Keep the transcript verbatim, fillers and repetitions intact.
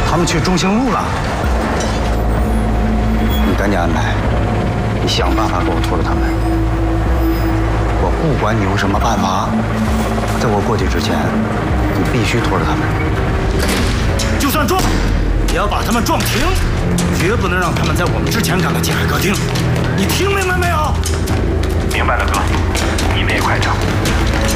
他们去中兴路了。你赶紧安排，你想办法给我拖住他们。我不管你用什么办法，在我过去之前，你必须拖着他们。就算撞，也要把他们撞停，绝不能让他们在我们之前赶到金海歌厅。你听明白没有？ 明白了，哥，你们也快整。